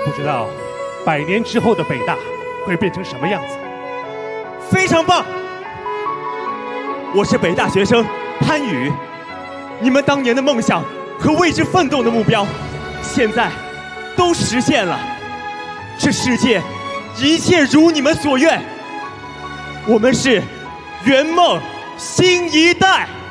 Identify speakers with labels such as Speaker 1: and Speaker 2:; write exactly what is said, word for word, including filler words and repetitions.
Speaker 1: 不知道百年之后的北大会变成什么样子。
Speaker 2: 非常棒！我是北大学生潘宇，你们当年的梦想和为之奋斗的目标，现在都实现了。这世界一切如你们所愿。我们是圆梦新一代。